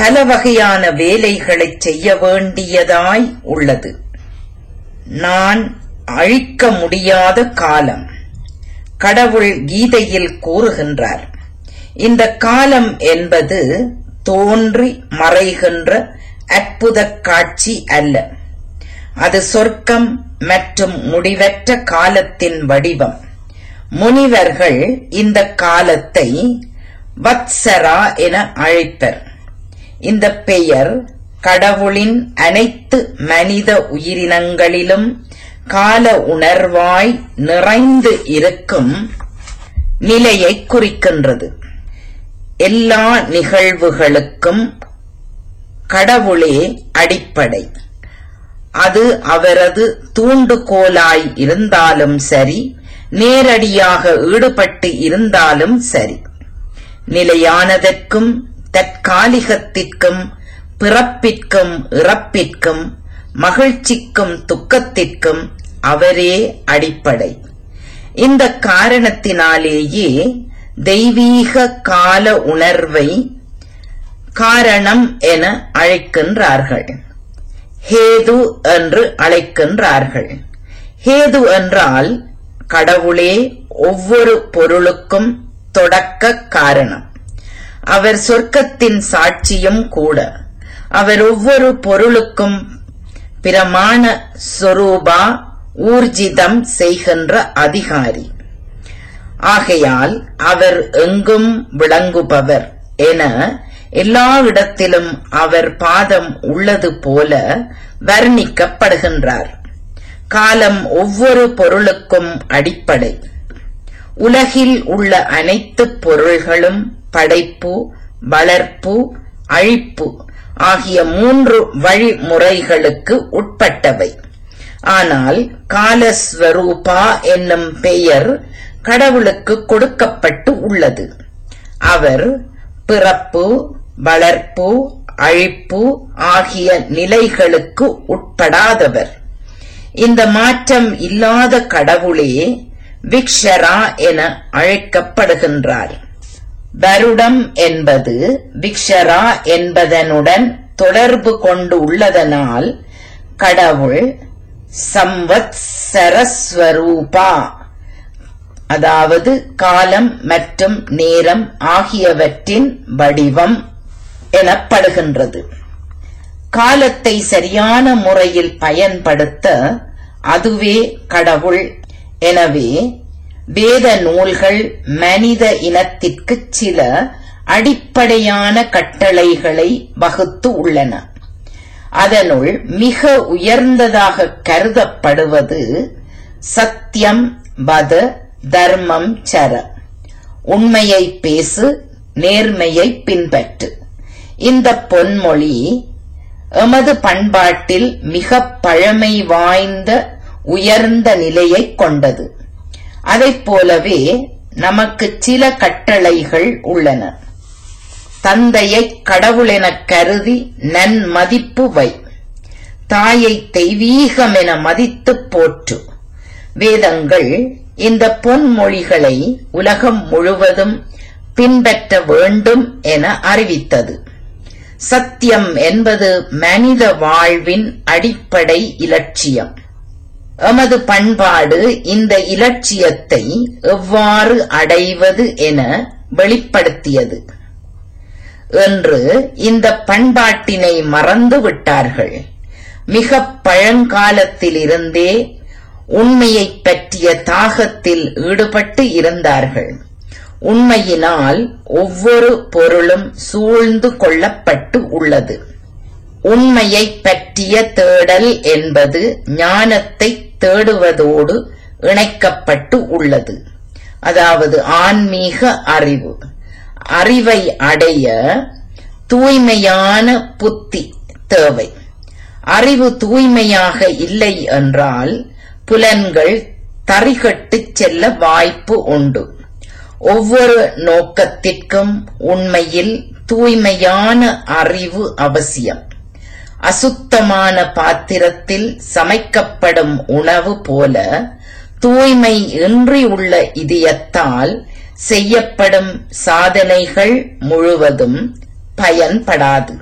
பல வகையான வேலைகளைச் செய்ய வேண்டியதாய் உள்ளது. நான் அழிக்க முடியாத காலம். கடவுள் கீதையில் கூறுகின்றார், இந்த காலம் என்பது தோன்றி மறைகின்ற அற்புத காட்சி அல்ல. அது சொர்க்கம் மற்றும் முடிவற்ற காலத்தின் வடிவம். முனிவர்கள் இந்த காலத்தை வத்சரா என அழைப்பர். இந்த பெயர் கடவுளின் அனைத்து மனித உயிரினங்களிலும் கால உணர்வாய் நிறைந்து இருக்கும் நிலையை குறிக்கின்றது. எல்லா நிகழ்வுகளுக்கும் கடவுளே அடிப்படை. அது அவரது தூண்டுகோலாய் இருந்தாலும் சரி, நேரடியாக ஈடுபட்டு இருந்தாலும் சரி. நிலையானதற்கும் தற்காலிகத்திற்கும், பிறப்பிற்கும் இறப்பிற்கும், மகிழ்ச்சிக்கும் துக்கத்திற்கும் அவரே அடிப்படை. இந்த காரணத்தினாலேயே தெய்வீக கால உணர்வை காரணம் என அழைக்கின்றார்கள். ஹேது என்று அழைக்கின்றார்கள். ஹேது என்றால் கடவுளே ஒவ்வொரு பொருளுக்கும் தொடக்க காரணம். அவர் சொர்க்கத்தின் சாட்சியும் கூட. அவர் ஒவ்வொரு பொருளுக்கும் பிரமாண சொரூபா, ஊர்ஜிதம் செய்கின்ற அதிகாரி. ஆகையால் அவர் எங்கும் விளங்குபவர் என எல்லா இடத்திலும் அவர் பாதம் உள்ளது போல வர்ணிக்கப்படுகின்றார். காலம் ஒவ்வொரு பொருளுக்கும் அடிப்படை. உலகில் உள்ள அனைத்து பொருள்களும் படைப்பு, வளர்ப்பு, அழிப்பு ஆகிய 3 வழிமுறைகளுக்கு உட்பட்டவை. ஆனால் காலஸ்வரூபா என்னும் பெயர் கடவுளுக்கு கொடுக்கப்பட்டு உள்ளது. அவர் பிறப்பு, வளர்ப்பு, அழிப்பு ஆகிய நிலைகளுக்கு உட்படாதவர். இந்த மாற்றம் இல்லாத கடவுளே விக்ஷரா என அழைக்கப்படுகின்றார். வருடம் என்பது விக்ஷரா என்பதனுடன் தொடர்பு கொண்டு உள்ளதனால் கடவுள் சம்வத்சரஸ்வரூபா, அதாவது காலம் மற்றும் நேரம் ஆகியவற்றின் வடிவம் எனப்படுகின்றது. காலத்தை சரியான முறையில் பயன்படுத்த அதுவே கடவுள். எனவே வேத நூல்கள் மனித இனத்திற்கு சில அடிப்படையான கட்டளைகளை வகுத்து உள்ளன. அதனுள் மிக உயர்ந்ததாக கருதப்படுவது சத்தியம் வத, தர்மம் சர. உண்மையை பேசு, நேர்மையை பின்பற்று. இந்த பொன்மொழி எமது பண்பாட்டில் மிக பழமை வாய்ந்த உயர்ந்த நிலையை கொண்டது. அதைப் போலவே நமக்கு சில கட்டளைகள் உள்ளன. தந்தையை கடவுளெனக் கருதி நன்மதிப்பு வை. தாயை தெய்வீகம் என மதித்துப் போற்று. வேதங்கள் இந்த பொன்மொழிகளை உலகம் முழுவதும் பின்பற்ற வேண்டும் என அறிவித்தது. சத்தியம் என்பது மனித வாழ்வின் அடிப்படை இலட்சியம். எமது பண்பாடு இந்த இலட்சியத்தை எவ்வாறு அடைவது என வெளிப்படுத்தியது. என்று இந்த பண்பாட்டினை மறந்து விட்டார்கள். மிக பழங்காலத்திலிருந்தே உண்மையைப் பற்றிய தாகத்தில் ஈடுபட்டு இருந்தார்கள். உண்மையினால் ஒவ்வொரு பொருளும் சூழ்ந்து கொள்ளப்பட்டு உள்ளது. உண்மையைப் பற்றிய தேடல் என்பது ஞானத்தை தேடுவதோடு இணைக்கப்பட்டு உள்ளது. அதாவது ஆன்மீக அறிவு. அறிவை அடைய தூய்மையான புத்தி தேவை. அறிவு தூய்மையாக இல்லை என்றால் புலன்கள் தறிகட்டுச் செல்ல வாய்ப்பு உண்டு. ஒவ்வொரு நோக்கத்திற்கும் உண்மையில் தூய்மையான அறிவு அவசியம். அசுத்தமான பாத்திரத்தில் சமைக்கப்படும் உணவு போல தூய்மை இன்றி உள்ள இதயத்தால் செய்யப்படும் சாதனைகள் முழுவதும் பயன்படாது.